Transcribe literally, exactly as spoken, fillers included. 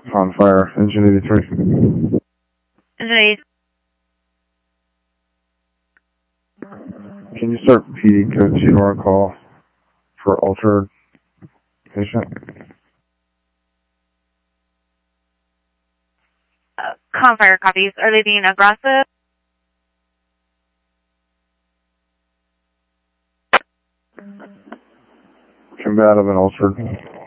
On fire, engine eighty-three. Engine eighty. Can you start P D code two to our call for altered patient? Uh, Confire copies. Are they being aggressive? Combative and altered.